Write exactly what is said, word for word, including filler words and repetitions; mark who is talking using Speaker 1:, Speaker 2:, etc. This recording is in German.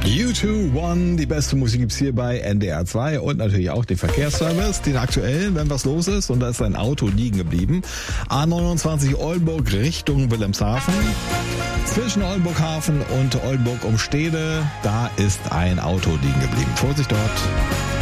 Speaker 1: U zwei One, die beste Musik gibt's hier bei N D R zwei und natürlich auch den Verkehrsservice, den aktuellen, wenn was los ist und da ist ein Auto liegen geblieben. A neunundzwanzig Oldenburg Richtung Wilhelmshaven. Zwischen Oldenburghafen und Oldenburg um Stede, da ist ein Auto liegen geblieben. Vorsicht dort.